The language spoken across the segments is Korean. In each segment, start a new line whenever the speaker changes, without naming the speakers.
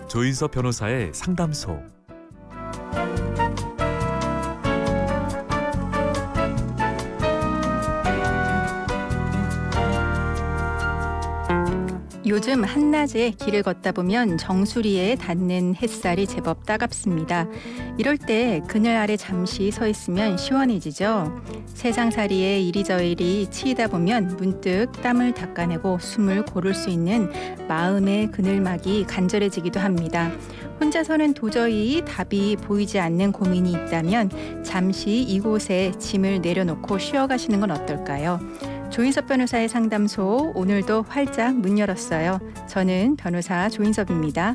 조인섭 변호사의 상담소.
요즘 한낮에 길을 걷다 보면 정수리에 닿는 햇살이 제법 따갑습니다. 이럴 때 그늘 아래 잠시 서 있으면 시원해지죠. 세상살이에 이리저리 치이다 보면 문득 땀을 닦아내고 숨을 고를 수 있는 마음의 그늘막이 간절해지기도 합니다. 혼자서는 도저히 답이 보이지 않는 고민이 있다면 잠시 이곳에 짐을 내려놓고 쉬어가시는 건 어떨까요? 조인섭 변호사의 상담소, 오늘도 활짝 문 열었어요. 저는 변호사 조인섭입니다.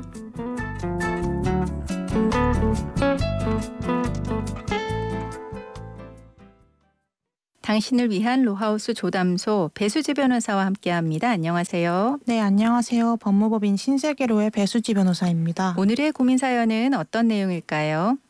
당신을 위한 로하우스 조담소, 배수지 변호사와 함께합니다. 안녕하세요.
네, 안녕하세요. 법무법인 신세계로의 배수지 변호사입니다.
오늘의 고민 사연은 어떤 내용일까요?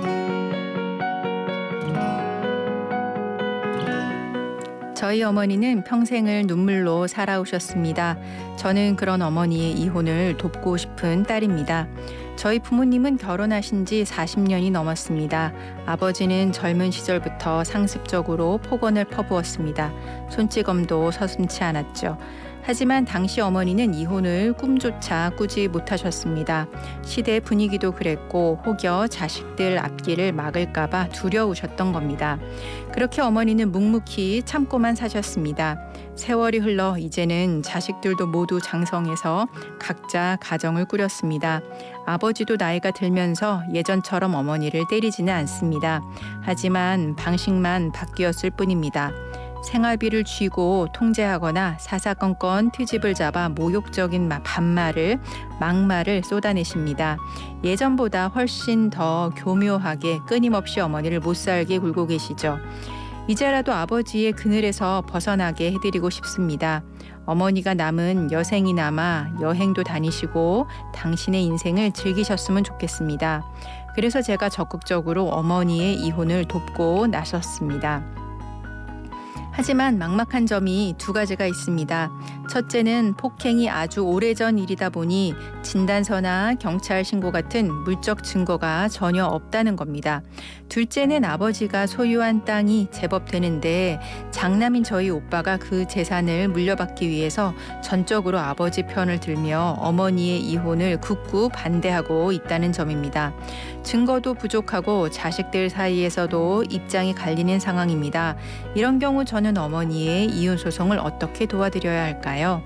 저희 어머니는 평생을 눈물로 살아오셨습니다. 저는 그런 어머니의 이혼을 돕고 싶은 딸입니다. 저희 부모님은 결혼하신 지 40년이 넘었습니다. 아버지는 젊은 시절부터 상습적으로 폭언을 퍼부었습니다. 손찌검도 서슴지 않았죠. 하지만 당시 어머니는 이혼을 꿈조차 꾸지 못하셨습니다. 시대 분위기도 그랬고 혹여 자식들 앞길을 막을까 봐 두려우셨던 겁니다. 그렇게 어머니는 묵묵히 참고만 사셨습니다. 세월이 흘러 이제는 자식들도 모두 장성해서 각자 가정을 꾸렸습니다. 아버지도 나이가 들면서 예전처럼 어머니를 때리지는 않습니다. 하지만 방식만 바뀌었을 뿐입니다. 생활비를 쥐고 통제하거나 사사건건 트집을 잡아 모욕적인 반말을, 막말을 쏟아내십니다. 예전보다 훨씬 더 교묘하게 끊임없이 어머니를 못살게 굴고 계시죠. 이제라도 아버지의 그늘에서 벗어나게 해드리고 싶습니다. 어머니가 남은 여생이 남아 여행도 다니시고 당신의 인생을 즐기셨으면 좋겠습니다. 그래서 제가 적극적으로 어머니의 이혼을 돕고 나섰습니다. 하지만 막막한 점이 두 가지가 있습니다. 첫째는 폭행이 아주 오래전 일이다 보니 진단서나 경찰 신고 같은 물적 증거가 전혀 없다는 겁니다. 둘째는 아버지가 소유한 땅이 제법 되는데 장남인 저희 오빠가 그 재산을 물려받기 위해서 전적으로 아버지 편을 들며 어머니의 이혼을 굳고 반대하고 있다는 점입니다. 증거도 부족하고 자식들 사이에서도 입장이 갈리는 상황입니다. 이런 경우 저는 어머니의 이혼 소송을 어떻게 도와드려야 할까요?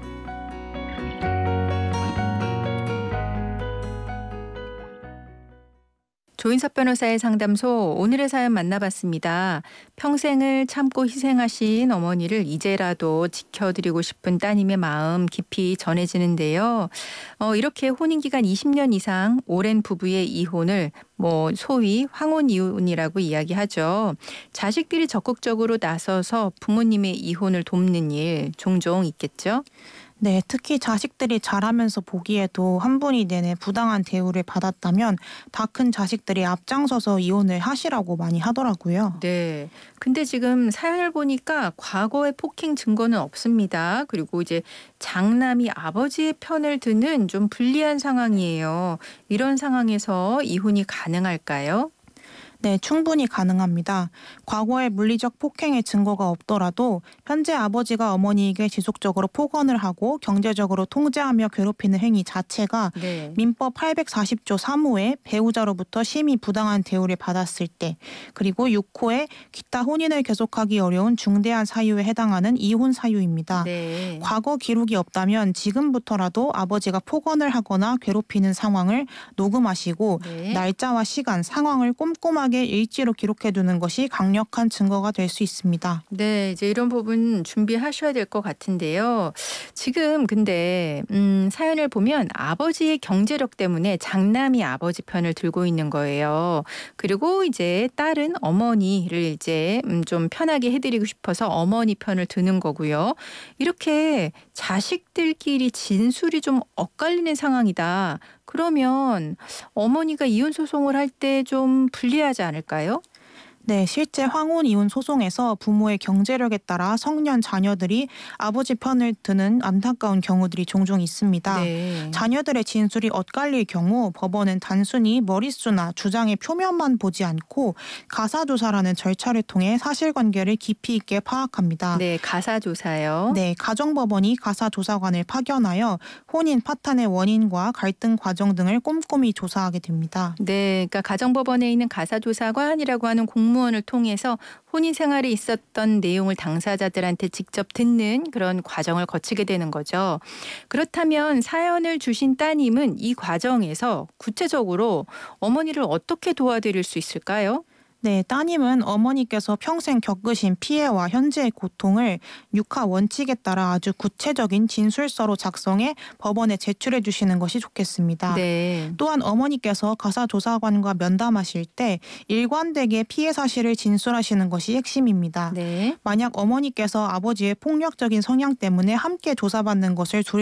조인섭 변호사의 상담소, 오늘의 사연 만나봤습니다. 평생을 참고 희생하신 어머니를 이제라도 지켜드리고 싶은 따님의 마음 깊이 전해지는데요. 이렇게 혼인기간 20년 이상 오랜 부부의 이혼을 소위 황혼 이혼이라고 이야기하죠. 자식들이 적극적으로 나서서 부모님의 이혼을 돕는 일 종종 있겠죠?
네, 특히 자식들이 자라면서 보기에도 한 분이 내내 부당한 대우를 받았다면 다 큰 자식들이 앞장서서 이혼을 하시라고 많이 하더라고요.
네. 근데 지금 사연을 보니까 과거의 폭행 증거는 없습니다. 그리고 이제 장남이 아버지의 편을 드는 좀 불리한 상황이에요. 이런 상황에서 이혼이 가능할까요?
네, 충분히 가능합니다. 과거의 물리적 폭행의 증거가 없더라도 현재 아버지가 어머니에게 지속적으로 폭언을 하고 경제적으로 통제하며 괴롭히는 행위 자체가
네.
민법 840조 3호에 배우자로부터 심히 부당한 대우를 받았을 때, 그리고 6호에 기타 혼인을 계속하기 어려운 중대한 사유에 해당하는 이혼 사유입니다.
네.
과거 기록이 없다면 지금부터라도 아버지가 폭언을 하거나 괴롭히는 상황을 녹음하시고
네.
날짜와 시간, 상황을 꼼꼼하게 일지로 기록해두는 것이 강력한 증거가 될 수 있습니다.
네, 이제 이런 부분 준비하셔야 될 것 같은데요. 지금 근데 사연을 보면 아버지의 경제력 때문에 장남이 아버지 편을 들고 있는 거예요. 그리고 이제 딸은 어머니를 이제 좀 편하게 해드리고 싶어서 어머니 편을 드는 거고요. 이렇게 자식들끼리 진술이 좀 엇갈리는 상황이다. 그러면 어머니가 이혼 소송을 할 때 좀 불리하지 않을까요?
네, 실제 황혼 이혼 소송에서 부모의 경제력에 따라 성년 자녀들이 아버지 편을 드는 안타까운 경우들이 종종 있습니다.
네.
자녀들의 진술이 엇갈릴 경우 법원은 단순히 머릿수나 주장의 표면만 보지 않고 가사조사라는 절차를 통해 사실관계를 깊이 있게 파악합니다.
네, 가사조사요.
네, 가정법원이 가사조사관을 파견하여 혼인 파탄의 원인과 갈등 과정 등을 꼼꼼히 조사하게 됩니다.
네, 그러니까 가정법원에 있는 가사조사관이라고 하는 공무원을 통해서 혼인 생활에 있었던 내용을 당사자들한테 직접 듣는 그런 과정을 거치게 되는 거죠. 그렇다면 사연을 주신 따님은 이 과정에서 구체적으로 어머니를 어떻게 도와드릴 수 있을까요?
네, 따님은 어머니께서 평생 겪으신 피해와 현재의 고통을 육하 원칙에 따라 아주 구체적인 진술서로 작성해 법원에 제출해 주시는 것이 좋겠습니다.
네.
또한 어머니께서 가사조사관과 면담하실 때 일관되게 피해 사실을 진술하시는 것이 핵심입니다.
네.
만약 어머니께서 아버지의 폭력적인 성향 때문에 함께 조사받는 것을